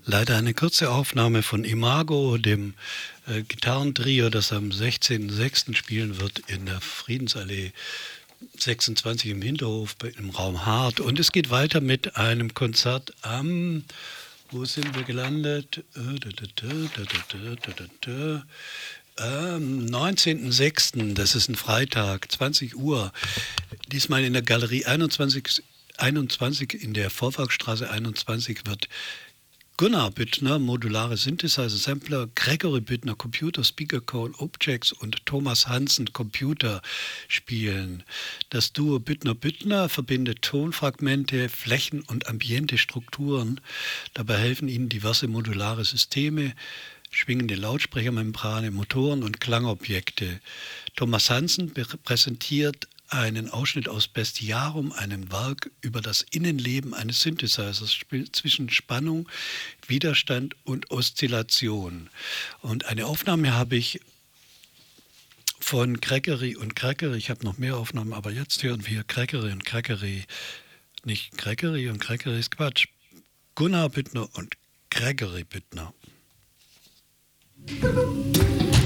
Leider eine kurze Aufnahme von Imago, dem Gitarrentrio, das am 16.06. spielen wird in der Friedensallee 26 im Hinterhof im Raum Hart. Und es geht weiter mit einem Konzert am, wo sind wir gelandet? Am 19.06., das ist ein Freitag, 20 Uhr. Diesmal in der Galerie 21 in der Vorwerkstraße 21 wird Gunnar Büttner, modulare Synthesizer, Sampler, Gregory Büttner, Computer, Speaker Code, Objects und Thomas Hansen, Computer spielen. Das Duo Büttner-Büttner verbindet Tonfragmente, Flächen und ambiente Strukturen. Dabei helfen ihnen diverse modulare Systeme, schwingende Lautsprechermembrane, Motoren und Klangobjekte. Thomas Hansen präsentiert einen Ausschnitt aus Bestiarum, einem Werk über das Innenleben eines Synthesizers zwischen Spannung, Widerstand und Oszillation. Und eine Aufnahme habe ich von Gregory und Gregory. Ich habe noch mehr Aufnahmen, aber jetzt hören wir Gregory und Gregory. Nicht Gregory und Gregory ist Quatsch. Gunnar Büttner und Gregory Büttner.